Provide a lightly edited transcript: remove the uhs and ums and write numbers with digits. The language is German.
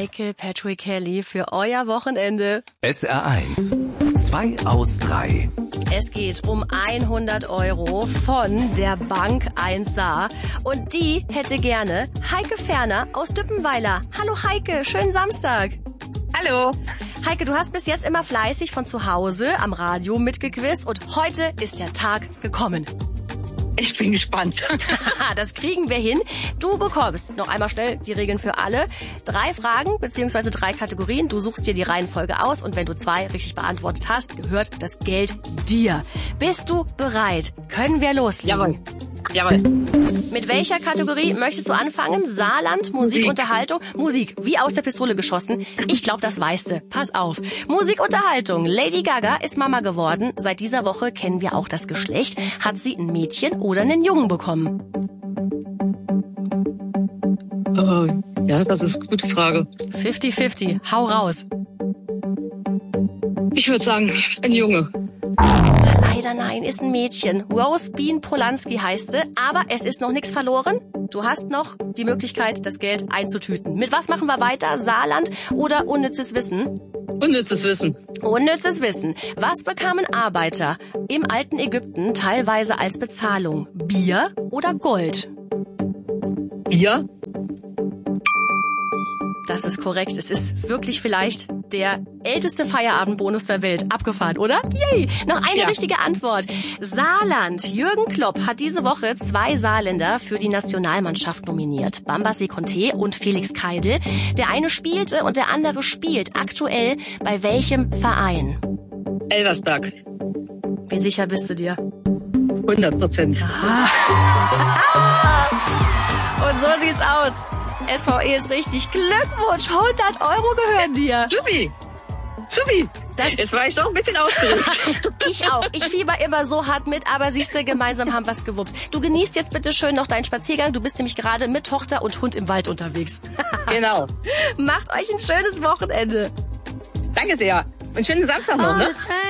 Michael Patrick Kelly für euer Wochenende. SR1, 2 aus 3. Es geht um 100 € von der Bank 1 Saar. Und die hätte gerne Heike Ferner aus Düppenweiler. Hallo Heike, schönen Samstag. Hallo. Heike, du hast bis jetzt immer fleißig von zu Hause am Radio mitgequizt und heute ist der Tag gekommen. Ich bin gespannt. Das kriegen wir hin. Du bekommst, noch einmal schnell die Regeln für alle, 3 Fragen bzw. 3 Kategorien. Du suchst dir die Reihenfolge aus und wenn du 2 richtig beantwortet hast, gehört das Geld dir. Bist du bereit? Können wir loslegen? Jawohl. Mit welcher Kategorie möchtest du anfangen? Saarland, Musik, Unterhaltung, Musik. Wie aus der Pistole geschossen. Ich glaube, das weißt du. Pass auf. Musik, Unterhaltung. Lady Gaga ist Mama geworden. Seit dieser Woche kennen wir auch das Geschlecht. Hat sie ein Mädchen oder einen Jungen bekommen? Ja, das ist eine gute Frage. 50-50. Hau raus. Ich würde sagen, ein Junge. Leider nein, ist ein Mädchen. Rose Bean Polanski heißt sie, aber es ist noch nichts verloren. Du hast noch die Möglichkeit, das Geld einzutüten. Mit was machen wir weiter? Saarland oder unnützes Wissen? Unnützes Wissen. Unnützes Wissen. Was bekamen Arbeiter im alten Ägypten teilweise als Bezahlung? Bier oder Gold? Bier? Das ist korrekt. Es ist wirklich vielleicht der älteste Feierabendbonus der Welt. Abgefahren, oder? Yay! Noch eine richtige Antwort. Saarland. Jürgen Klopp hat diese Woche 2 Saarländer für die Nationalmannschaft nominiert. Bambasee Conté und Felix Keidel. Der eine spielte und der andere spielt aktuell bei welchem Verein? Elversberg. Wie sicher bist du dir? 100%. Und so sieht's aus. SVE ist richtig. Glückwunsch, 100 € gehören dir. Supi. Jetzt war ich doch ein bisschen aufgeregt. Ich auch. Ich fieber immer so hart mit, aber siehst du, gemeinsam haben wir's gewuppt. Du genießt jetzt bitte schön noch deinen Spaziergang. Du bist nämlich gerade mit Tochter und Hund im Wald unterwegs. Genau. Macht euch ein schönes Wochenende. Danke sehr. Und schönen Samstag noch, ne?